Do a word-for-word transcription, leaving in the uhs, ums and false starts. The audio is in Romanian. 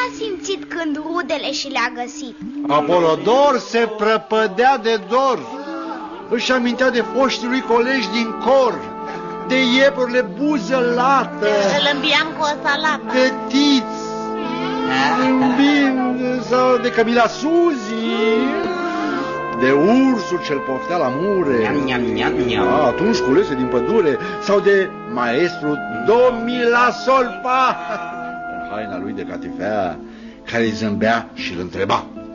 a simțit când rudele și le-a găsit? Apolodor se prăpădea de dor. Își amintea de foștii lui colegi din cor, de iepurile buză lată. Îl îmbiam cu o salată. De Tiț, Bin, sau de Camila Suzi, de ursul ce-l poftea la mure. Niam, niam, niam, niam. A, atunci culese din pădure. Sau de maestru Domila Solfa, în haina lui de catifea, care îi zâmbea și îl întreba: